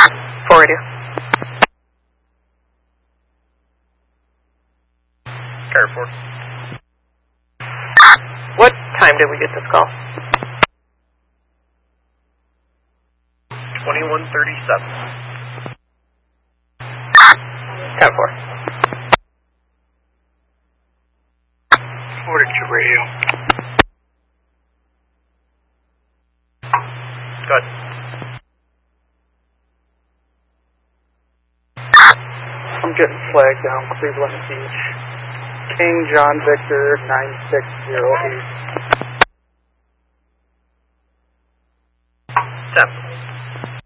4 radio. Carrier 4. What time did we get this call? 21:37. Code 4. Forward to radio. Go ahead. I'm getting flagged down Cleveland Beach. King John Victor 9608. 10.